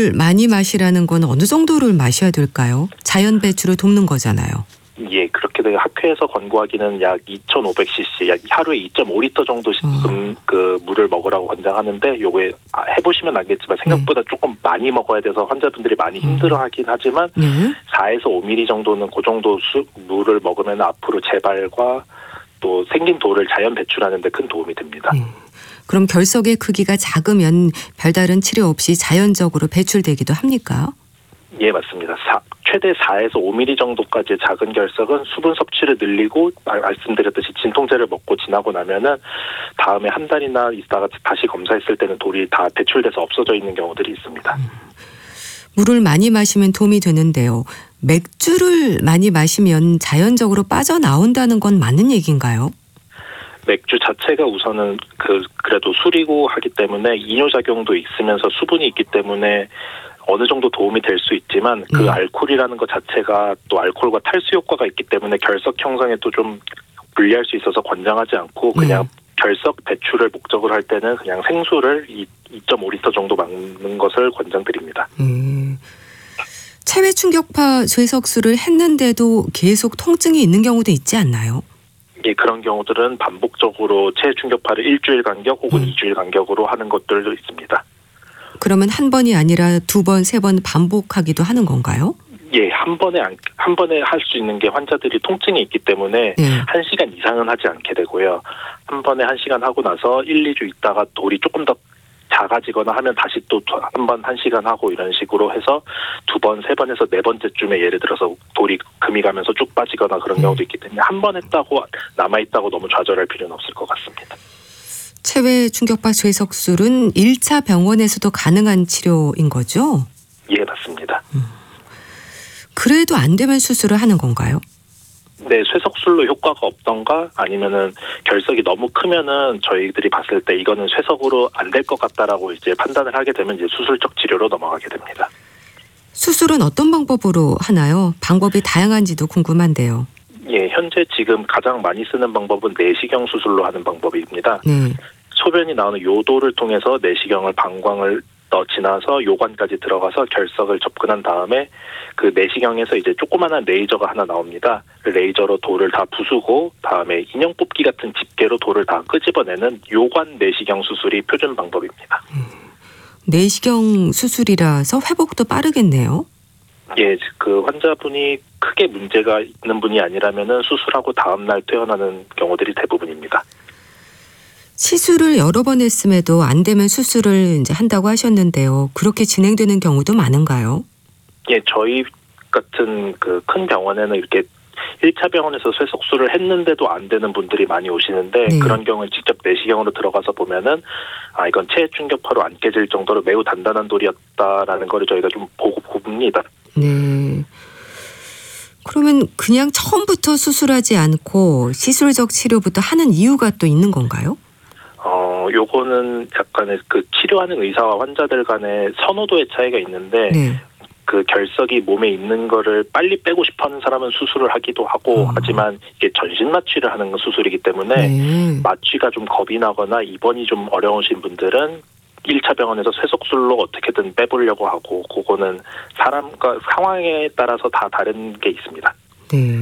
물을 많이 마시라는 건 어느 정도를 마셔야 될까요? 자연 배출을 돕는 거잖아요. 예, 그렇게 되면 학회에서 권고하기는 약 2,500cc, 약 하루에 2.5리터 정도 그 물을 먹으라고 권장하는데, 요게 해보시면 알겠지만 생각보다 조금 많이 먹어야 돼서 환자분들이 많이 힘들어하긴 하지만 4에서 5ml 정도는 그 정도 물을 먹으면 앞으로 재발과 또 생긴 돌을 자연 배출하는 데 큰 도움이 됩니다. 그럼 결석의 크기가 작으면 별다른 치료 없이 자연적으로 배출되기도 합니까? 예, 맞습니다. 최대 4에서 5ml 정도까지의 작은 결석은 수분 섭취를 늘리고 말씀드렸듯이 진통제를 먹고 지나고 나면은 다음에 한 달이나 있다가 다시 검사했을 때는 돌이 다 배출돼서 없어져 있는 경우들이 있습니다. 물을 많이 마시면 도움이 되는데요. 맥주를 많이 마시면 자연적으로 빠져나온다는 건 맞는 얘기인가요? 맥주 자체가 우선은 그래도 술이고 하기 때문에 이뇨작용도 있으면서 수분이 있기 때문에 어느 정도 도움이 될 수 있지만 그 알코올이라는 것 자체가 또 알코올과 탈수 효과가 있기 때문에 결석 형성에도 좀 불리할 수 있어서 권장하지 않고 그냥 결석 배출을 목적으로 할 때는 그냥 생수를 2.5리터 정도 먹는 것을 권장드립니다. 체외 충격파 쇠석술을 했는데도 계속 통증이 있는 경우도 있지 않나요? 예, 그런 경우들은 반복적으로 체외 충격파를 일주일 간격 혹은 2주일 간격으로 하는 것들도 있습니다. 그러면 한 번이 아니라 2번, 3번 반복하기도 하는 건가요? 예, 한 번에 할 수 있는 게 환자들이 통증이 있기 때문에 1시간 이상은 하지 않게 되고요. 한 번에 1시간 하고 나서 1, 2주 있다가 돌이 조금 더 작아지거나 하면 다시 또 한 번 1시간 하고 이런 식으로 해서 2번, 3번에서 4번째쯤에 예를 들어서 돌이 금이 가면서 쭉 빠지거나 그런 경우도 있기 때문에 한 번 했다고 남아있다고 너무 좌절할 필요는 없을 것 같습니다. 체외 충격파 쇠석술은 1차 병원에서도 가능한 치료인 거죠? 예, 맞습니다. 그래도 안 되면 수술을 하는 건가요? 네, 쇠석술로 효과가 없던가 아니면은 결석이 너무 크면은 저희들이 봤을 때 이거는 쇠석으로 안 될 것 같다라고 이제 판단을 하게 되면 이제 수술적 치료로 넘어가게 됩니다. 수술은 어떤 방법으로 하나요? 방법이 다양한지도 궁금한데요. 예, 현재 지금 가장 많이 쓰는 방법은 내시경 수술로 하는 방법입니다. 소변이 나오는 요도를 통해서 내시경을 방광을 지나서 요관까지 들어가서 결석을 접근한 다음에 그 내시경에서 이제 조그마한 레이저가 하나 나옵니다. 그 레이저로 돌을 다 부수고 다음에 인형 뽑기 같은 집게로 돌을 다 끄집어내는 요관 내시경 수술이 표준 방법입니다. 내시경 수술이라서 회복도 빠르겠네요. 예, 그 환자분이 크게 문제가 있는 분이 아니라면은 수술하고 다음날 퇴원하는 경우들이 대부분입니다. 시술을 여러 번 했음에도 안 되면 수술을 이제 한다고 하셨는데요. 그렇게 진행되는 경우도 많은가요? 예, 저희 같은 그 큰 병원에는 이렇게 1차 병원에서 쇠석술을 했는데도 안 되는 분들이 많이 오시는데 그런 경우에 직접 내시경으로 들어가서 보면은 이건 체외 충격파로 안 깨질 정도로 매우 단단한 돌이었다라는 걸 저희가 좀 보고 봅니다. 네. 그러면 그냥 처음부터 수술하지 않고 시술적 치료부터 하는 이유가 또 있는 건가요? 요거는 약간의 그 치료하는 의사와 환자들 간의 선호도의 차이가 있는데 그 결석이 몸에 있는 거를 빨리 빼고 싶어하는 사람은 수술을 하기도 하고 하지만 이게 전신 마취를 하는 수술이기 때문에 마취가 좀 겁이 나거나 입원이 좀 어려우신 분들은 1차 병원에서 쇠석술로 어떻게든 빼보려고 하고 그거는 사람과 상황에 따라서 다 다른 게 있습니다. 네.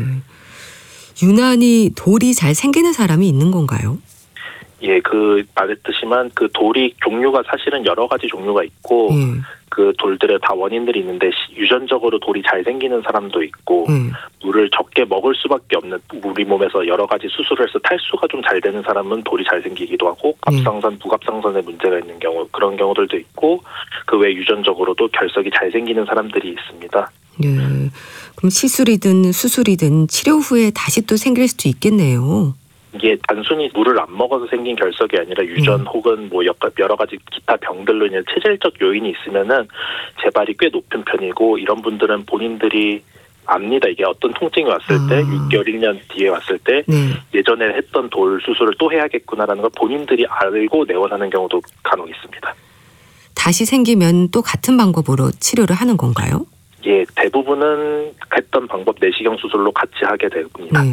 유난히 돌이 잘 생기는 사람이 있는 건가요? 예, 말했듯이만 그 돌이 종류가 사실은 여러 가지 종류가 있고 그 돌들의 다 원인들이 있는데 유전적으로 돌이 잘 생기는 사람도 있고 물을 적게 먹을 수밖에 없는 우리 몸에서 여러 가지 수술을 해서 탈수가 좀 잘 되는 사람은 돌이 잘 생기기도 하고 갑상선, 부갑상선에 문제가 있는 경우 그런 경우들도 있고 그 외 유전적으로도 결석이 잘 생기는 사람들이 있습니다. 네. 그럼 시술이든 수술이든 치료 후에 다시 또 생길 수도 있겠네요. 이게 단순히 물을 안 먹어서 생긴 결석이 아니라 유전 혹은 뭐 여러 가지 기타 병들로 인해 체질적 요인이 있으면은 재발이 꽤 높은 편이고 이런 분들은 본인들이 압니다. 이게 어떤 통증이 왔을 때 6개월, 1년 뒤에 왔을 때 예전에 했던 돌 수술을 또 해야겠구나라는 걸 본인들이 알고 내원하는 경우도 간혹 있습니다. 다시 생기면 또 같은 방법으로 치료를 하는 건가요? 예, 대부분은 했던 방법 내시경 수술로 같이 하게 됩니다.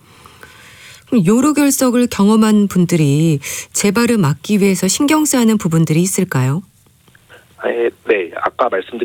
요로결석을 경험한 분들이 재발을 막기 위해서 신경 써야 하는 부분들이 있을까요? 네, 아까 말씀드린